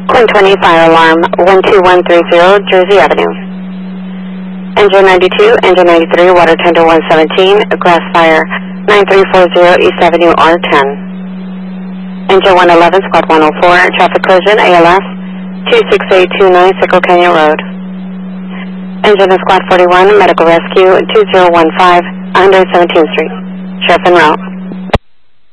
Quinn 20, fire alarm 12130, Jersey Avenue. Engine 92, engine 93, water tender 117, grass fire 9340 East Avenue R10. Engine 111, squad 104, traffic collision ALS 26829 Sickle Canyon Road. Engine of squad 41, medical rescue 2015, 117th Street. Sheriff en route.